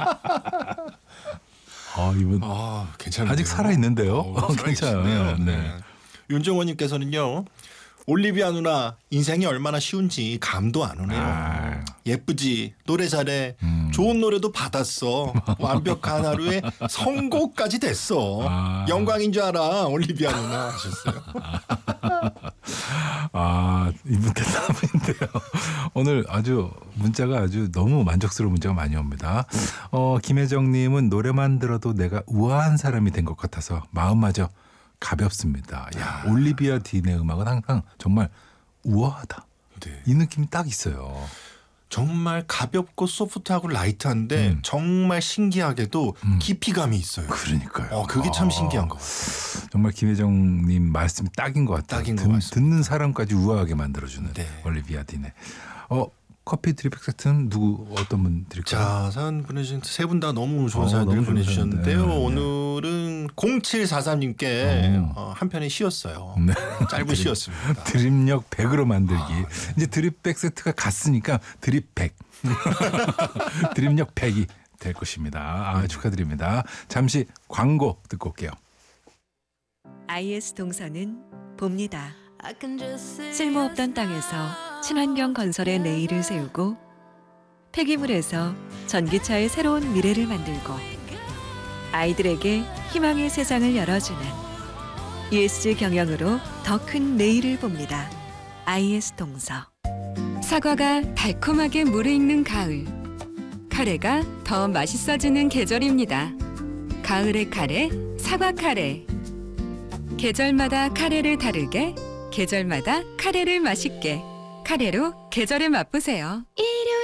이분 괜찮은데요? 아직 살아 있는데요. 괜찮아요. 네. 윤정원님께서는요. 올리비아 누나 인생이 얼마나 쉬운지 감도 안 오네요. 예쁘지, 노래 잘해, 좋은 노래도 받았어, 완벽한 하루에 선곡까지 됐어. 영광인 줄 알아 올리비아 누나 하셨어요. 이분 대단한데요. 오늘 문자가 아주 너무 만족스러운 문자가 많이 옵니다. 김혜정님은 노래만 들어도 내가 우아한 사람이 된 것 같아서 마음마저 가볍습니다. 야, 올리비아 딘의 음악은 항상 정말 우아하다. 네. 이 느낌이 딱 있어요. 정말 가볍고 소프트하고 라이트한데 정말 신기하게도 깊이감이 있어요. 그러니까요. 그게 참 신기한 것 같아요. 정말 김혜정님 말씀이 딱인 것 같아요. 딱인 것 같습니다. 듣는 사람까지 우아하게 만들어주는 네. 올리비아 딘의. 커피 드립백 세트는 어떤 분 드릴까요? 자, 사연 보내주신 세 분 다 너무 좋은 사연들 너무 보내주셨는데요. 좋은 사연인데. 오늘은 0743님께 한 편이 쉬었어요. 네. 짧은 쉬었습니다. 드립력 100으로 만들기. 이제 드립백 세트가 갔으니까 드립100. 드립력 100이 될 것입니다. 축하드립니다. 잠시 광고 듣고 올게요. IS 동서는 봅니다. 쓸모없던 땅에서 친환경 건설의 내일을 세우고 폐기물에서 전기차의 새로운 미래를 만들고 아이들에게 희망의 세상을 열어주는 ESG 경영으로 더 큰 내일을 봅니다. IS 동서. 사과가 달콤하게 무르익는 가을. 카레가 더 맛있어지는 계절입니다. 가을의 카레, 사과 카레. 계절마다 카레를 다르게, 계절마다 카레를 맛있게. 카레로 계절을 맛보세요.